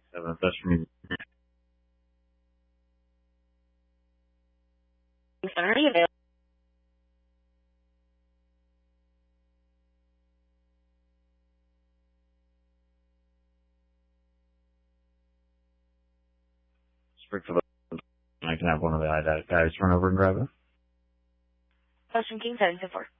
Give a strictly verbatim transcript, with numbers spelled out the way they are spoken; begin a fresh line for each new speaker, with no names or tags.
Seven, that's for me.
Are you available?
Speak for the. I can have one of the I D A C guys run over and grab it.
Ocean King seven seven four.